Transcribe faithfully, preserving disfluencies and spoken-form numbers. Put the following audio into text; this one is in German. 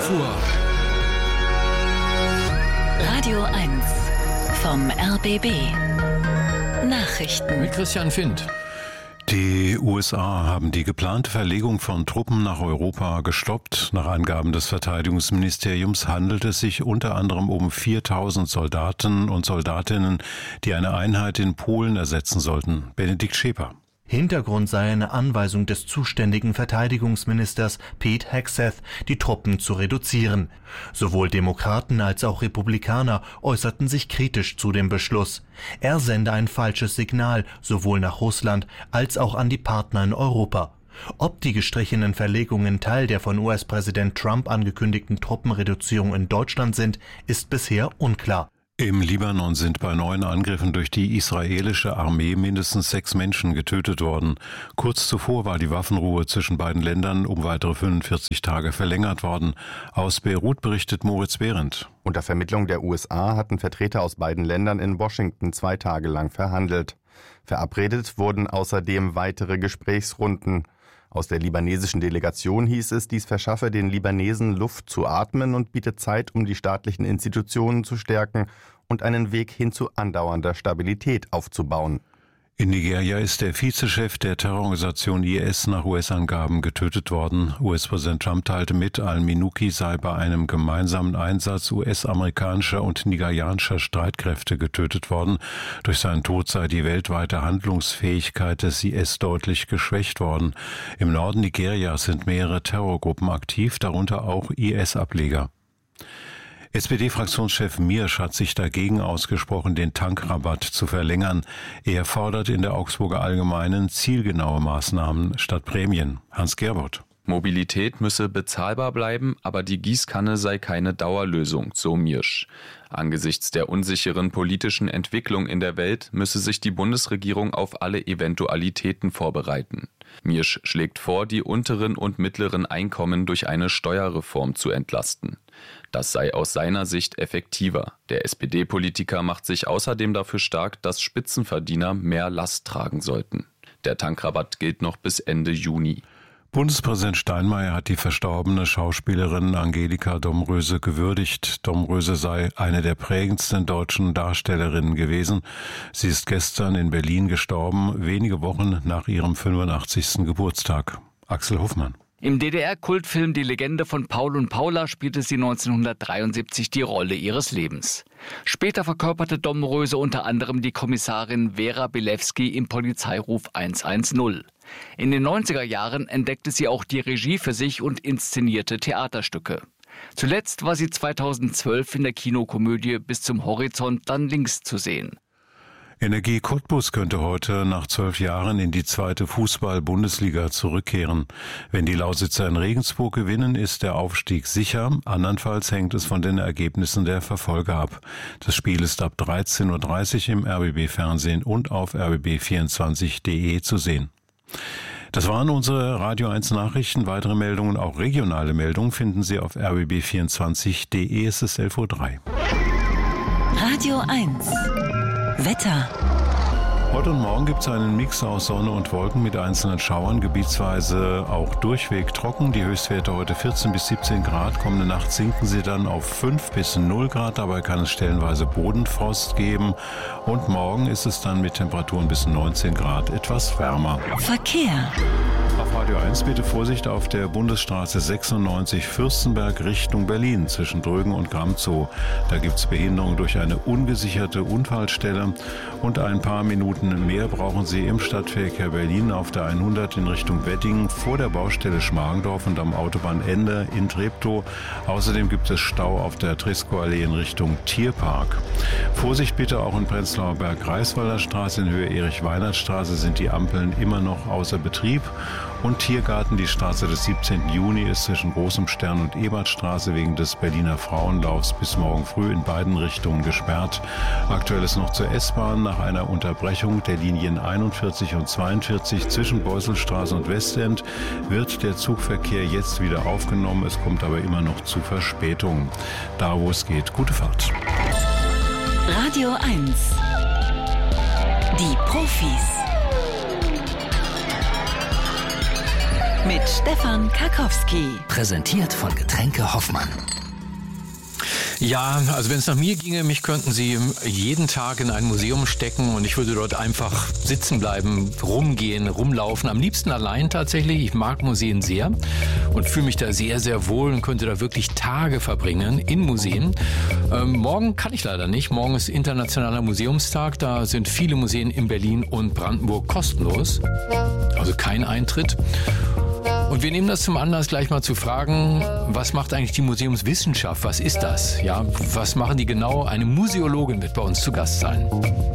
zwölf Uhr. Radio eins vom R B B. Nachrichten. Mit Christian Findt. Die U S A haben die geplante Verlegung von Truppen nach Europa gestoppt. Nach Angaben des Verteidigungsministeriums handelt es sich unter anderem um viertausend Soldaten und Soldatinnen, die eine Einheit in Polen ersetzen sollten. Benedikt Scheper. Hintergrund sei eine Anweisung des zuständigen Verteidigungsministers Pete Hegseth, die Truppen zu reduzieren. Sowohl Demokraten als auch Republikaner äußerten sich kritisch zu dem Beschluss. Er sende ein falsches Signal, sowohl nach Russland als auch an die Partner in Europa. Ob die gestrichenen Verlegungen Teil der von U S-Präsident Trump angekündigten Truppenreduzierung in Deutschland sind, ist bisher unklar. Im Libanon sind bei neuen Angriffen durch die israelische Armee mindestens sechs Menschen getötet worden. Kurz zuvor war die Waffenruhe zwischen beiden Ländern um weitere fünfundvierzig Tage verlängert worden. Aus Beirut berichtet Moritz Behrendt. Unter Vermittlung der U S A hatten Vertreter aus beiden Ländern in Washington zwei Tage lang verhandelt. Verabredet wurden außerdem weitere Gesprächsrunden. Aus der libanesischen Delegation hieß es, dies verschaffe den Libanesen Luft zu atmen und biete Zeit, um die staatlichen Institutionen zu stärken und einen Weg hin zu andauernder Stabilität aufzubauen. In Nigeria ist der Vizechef der Terrororganisation I S nach U S-Angaben getötet worden. U S-Präsident Trump teilte mit, al-Minuki sei bei einem gemeinsamen Einsatz U S-amerikanischer und nigerianischer Streitkräfte getötet worden. Durch seinen Tod sei die weltweite Handlungsfähigkeit des I S deutlich geschwächt worden. Im Norden Nigerias sind mehrere Terrorgruppen aktiv, darunter auch I S-Ableger. S P D-Fraktionschef Miersch hat sich dagegen ausgesprochen, den Tankrabatt zu verlängern. Er fordert in der Augsburger Allgemeinen zielgenaue Maßnahmen statt Prämien. Hans Gerbold. Mobilität müsse bezahlbar bleiben, aber die Gießkanne sei keine Dauerlösung, so Miersch. Angesichts der unsicheren politischen Entwicklung in der Welt müsse sich die Bundesregierung auf alle Eventualitäten vorbereiten. Miersch schlägt vor, die unteren und mittleren Einkommen durch eine Steuerreform zu entlasten. Das sei aus seiner Sicht effektiver. Der S P D-Politiker macht sich außerdem dafür stark, dass Spitzenverdiener mehr Last tragen sollten. Der Tankrabatt gilt noch bis Ende Juni. Bundespräsident Steinmeier hat die verstorbene Schauspielerin Angelika Domröse gewürdigt. Domröse sei eine der prägendsten deutschen Darstellerinnen gewesen. Sie ist gestern in Berlin gestorben, wenige Wochen nach ihrem fünfundachtzigsten Geburtstag. Axel Hoffmann. Im D D R-Kultfilm Die Legende von Paul und Paula spielte sie neunzehnhundertdreiundsiebzig die Rolle ihres Lebens. Später verkörperte Domröse unter anderem die Kommissarin Vera Bilewski im Polizeiruf hundertzehn. In den neunziger Jahren entdeckte sie auch die Regie für sich und inszenierte Theaterstücke. Zuletzt war sie zweitausendzwölf in der Kinokomödie Bis zum Horizont dann links zu sehen. Energie Cottbus könnte heute nach zwölf Jahren in die zweite Fußball-Bundesliga zurückkehren. Wenn die Lausitzer in Regensburg gewinnen, ist der Aufstieg sicher. Andernfalls hängt es von den Ergebnissen der Verfolger ab. Das Spiel ist ab dreizehn Uhr dreißig im R B B-Fernsehen und auf r b b vierundzwanzig punkt d e zu sehen. Das waren unsere Radio eins Nachrichten. Weitere Meldungen, auch regionale Meldungen, finden Sie auf r b b vierundzwanzig punkt d e. Es ist elf Uhr drei. Radio eins Wetter. Heute und morgen gibt es einen Mix aus Sonne und Wolken mit einzelnen Schauern, gebietsweise auch durchweg trocken. Die Höchstwerte heute vierzehn bis siebzehn Grad. Kommende Nacht sinken sie dann auf fünf bis null Grad. Dabei kann es stellenweise Bodenfrost geben. Und morgen ist es dann mit Temperaturen bis neunzehn Grad etwas wärmer. Verkehr. Auf Radio eins bitte Vorsicht auf der Bundesstraße sechsundneunzig Fürstenberg Richtung Berlin zwischen Drögen und Gramzow. Da gibt es Behinderung durch eine ungesicherte Unfallstelle. Und ein paar Minuten mehr brauchen Sie im Stadtverkehr Berlin auf der hundert in Richtung Wedding vor der Baustelle Schmargendorf und am Autobahnende in Treptow. Außerdem gibt es Stau auf der Trisco-Allee in Richtung Tierpark. Vorsicht bitte auch in Prenzlauer Berg-Greifswalder Straße in Höhe Erich-Weinert-Straße sind die Ampeln immer noch außer Betrieb. Und Tiergarten, die Straße des siebzehnten Juni ist zwischen Großem Stern und Ebertstraße wegen des Berliner Frauenlaufs bis morgen früh in beiden Richtungen gesperrt. Aktuell ist noch zur S-Bahn nach einer Unterbrechung der Linien einundvierzig und zweiundvierzig zwischen Beuselstraße und Westend wird der Zugverkehr jetzt wieder aufgenommen. Es kommt aber immer noch zu Verspätungen. Da, wo es geht, gute Fahrt. Radio eins. Die Profis. mit Stefan Karkowski. Präsentiert von Getränke Hoffmann. Ja, also wenn es nach mir ginge, mich könnten Sie jeden Tag in ein Museum stecken und ich würde dort einfach sitzen bleiben, rumgehen, rumlaufen. Am liebsten allein tatsächlich. Ich mag Museen sehr und fühle mich da sehr, sehr wohl und könnte da wirklich Tage verbringen in Museen. Ähm, morgen kann ich leider nicht. Morgen ist Internationaler Museumstag. Da sind viele Museen in Berlin und Brandenburg kostenlos. Also kein Eintritt. Und wir nehmen das zum Anlass, gleich mal zu fragen, was macht eigentlich die Museumswissenschaft? Was ist das? Ja, was machen die genau? Eine Museologin wird bei uns zu Gast sein.